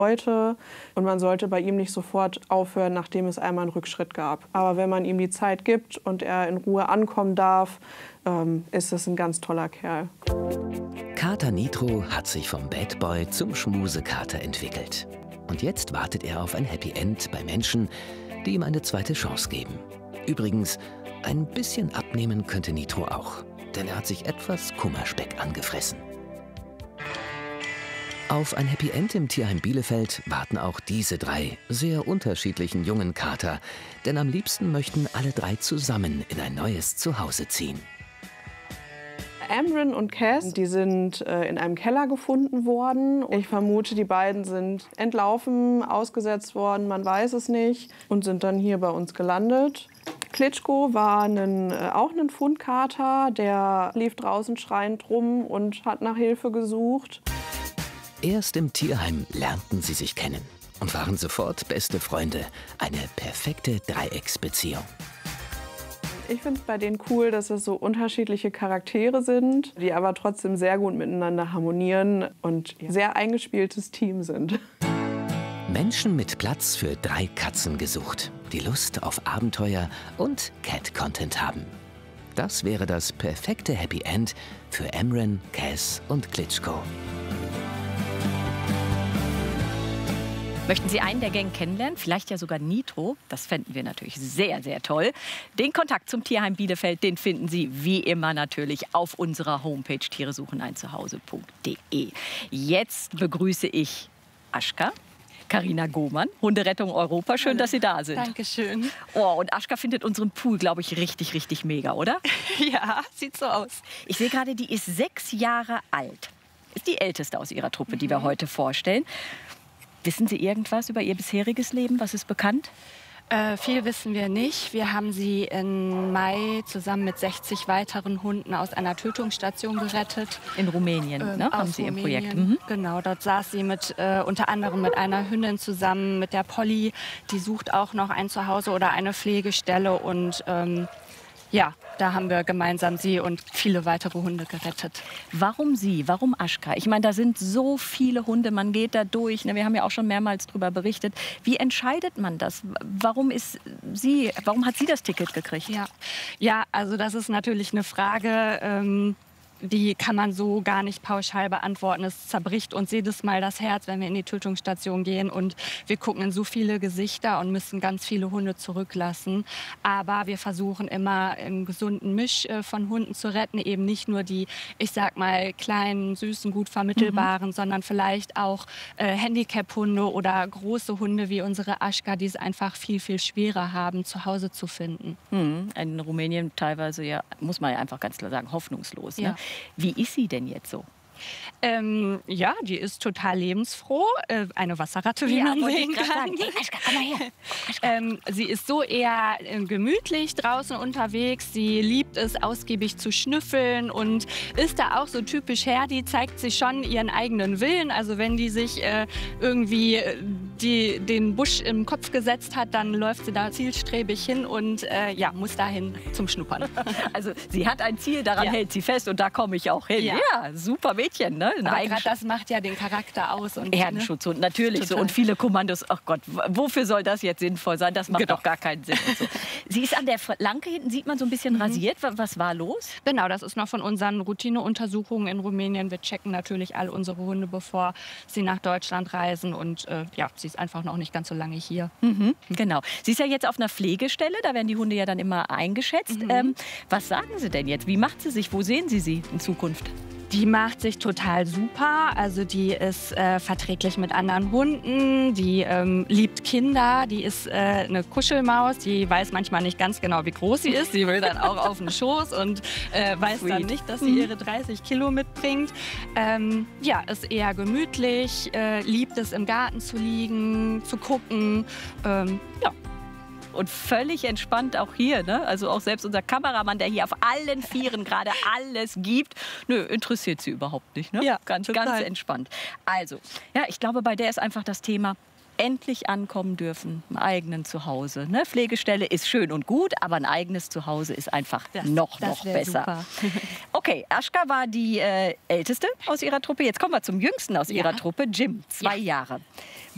Leute. Und man sollte bei ihm nicht sofort aufhören, nachdem es einmal einen Rückschritt gab. Aber wenn man ihm die Zeit gibt und er in Ruhe ankommen darf, ist es ein ganz toller Kerl. Kater Nitro hat sich vom Bad Boy zum Schmusekater entwickelt. Und jetzt wartet er auf ein Happy End bei Menschen, die ihm eine zweite Chance geben. Übrigens, ein bisschen abnehmen könnte Nitro auch, denn er hat sich etwas Kummerspeck angefressen. Auf ein Happy End im Tierheim Bielefeld warten auch diese drei sehr unterschiedlichen jungen Kater, denn am liebsten möchten alle drei zusammen in ein neues Zuhause ziehen. Amren und Cass, die sind in einem Keller gefunden worden. Ich vermute, die beiden sind entlaufen, ausgesetzt worden, man weiß es nicht, und sind dann hier bei uns gelandet. Klitschko war auch ein Fundkater, der lief draußen schreiend rum und hat nach Hilfe gesucht. Erst im Tierheim lernten sie sich kennen und waren sofort beste Freunde. Eine perfekte Dreiecksbeziehung. Ich finde es bei denen cool, dass es so unterschiedliche Charaktere sind, die aber trotzdem sehr gut miteinander harmonieren und sehr eingespieltes Team sind. Menschen mit Platz für 3 Katzen gesucht, die Lust auf Abenteuer und Cat-Content haben. Das wäre das perfekte Happy End für Amren, Cass und Klitschko. Möchten Sie einen der Gang kennenlernen? Vielleicht ja sogar Nitro. Das fänden wir natürlich sehr, sehr toll. Den Kontakt zum Tierheim Bielefeld, den finden Sie wie immer natürlich auf unserer Homepage tieresucheneinzuhause.de. Jetzt begrüße ich Aschka, Carina Gohmann, Hunderettung Europa. Schön, dass Sie da sind. Dankeschön. Oh, und Aschka findet unseren Pool, glaube ich, richtig, richtig mega, oder? Ja, sieht so aus. Ich sehe gerade, die ist 6 Jahre alt. Ist die älteste aus ihrer Truppe, die wir heute vorstellen. Wissen Sie irgendwas über Ihr bisheriges Leben? Was ist bekannt? Viel wissen wir nicht. Wir haben sie im Mai zusammen mit 60 weiteren Hunden aus einer Tötungsstation gerettet. In Rumänien, ne? Haben Sie Ihr Projekt. Mhm. Genau, dort saß sie unter anderem mit einer Hündin zusammen, mit der Polly. Die sucht auch noch ein Zuhause oder eine Pflegestelle. Und ja, da haben wir gemeinsam sie und viele weitere Hunde gerettet. Warum Sie? Warum Aschka? Ich meine, da sind so viele Hunde, man geht da durch. Ne? Wir haben ja auch schon mehrmals darüber berichtet. Wie entscheidet man das? Warum hat sie das Ticket gekriegt? Ja, also das ist natürlich eine Frage, die kann man so gar nicht pauschal beantworten. Es zerbricht uns jedes Mal das Herz, wenn wir in die Tötungsstation gehen und wir gucken in so viele Gesichter und müssen ganz viele Hunde zurücklassen. Aber wir versuchen immer einen gesunden Misch von Hunden zu retten, eben nicht nur die, ich sag mal, kleinen, süßen, gut vermittelbaren, sondern vielleicht auch Handicap-Hunde oder große Hunde wie unsere Aschka, die es einfach viel, viel schwerer haben, zu Hause zu finden. In Rumänien teilweise, ja, muss man ja einfach ganz klar sagen, hoffnungslos. Ne? Ja. Wie ist sie denn jetzt so? Ja, die ist total lebensfroh. Eine Wasserratte, wie man sehen kann. Hey, Aschka, komm mal her. Sie ist so eher gemütlich draußen unterwegs. Sie liebt es, ausgiebig zu schnüffeln und ist da auch so typisch Herdi, zeigt sich schon ihren eigenen Willen. Also wenn die sich irgendwie den Busch im Kopf gesetzt hat, dann läuft sie da zielstrebig hin und ja, muss dahin zum Schnuppern. Also sie hat ein Ziel, daran hält sie fest und da komme ich auch hin. Ja, super Mädchen. Ne? Aber gerade das macht ja den Charakter aus. Und Herdenschutz und natürlich so. Und viele Kommandos, ach Gott, wofür soll das jetzt sinnvoll sein? Das macht doch gar keinen Sinn. Und so. Sie ist an der Flanke hinten, sieht man so ein bisschen rasiert. Was war los? Genau, das ist noch von unseren Routineuntersuchungen in Rumänien. Wir checken natürlich alle unsere Hunde, bevor sie nach Deutschland reisen. Und ja, sie ist einfach noch nicht ganz so lange hier. Genau. Sie ist ja jetzt auf einer Pflegestelle, da werden die Hunde ja dann immer eingeschätzt. Was sagen Sie denn jetzt? Wie macht sie sich? Wo sehen Sie sie in Zukunft? Die macht sich total super. Also die ist verträglich mit anderen Hunden, die liebt Kinder, die ist eine Kuschelmaus, die weiß manchmal nicht ganz genau, wie groß sie ist. Sie will dann auch auf den Schoß und weiß dann nicht, dass sie ihre 30 Kilo mitbringt. Ja, ist eher gemütlich, liebt es im Garten zu liegen, zu gucken. Ja. Und völlig entspannt auch hier, ne? Also auch selbst unser Kameramann, der hier auf allen Vieren gerade alles gibt, nö, interessiert sie überhaupt nicht, ne? Ja, ganz entspannt. Also, ja, ich glaube, bei der ist einfach das Thema, endlich ankommen dürfen, im eigenen Zuhause. Ne? Pflegestelle ist schön und gut, aber ein eigenes Zuhause ist einfach noch besser. Okay, Aschka war die älteste aus ihrer Truppe. Jetzt kommen wir zum jüngsten aus ihrer Truppe, Jim, 2 Jahre.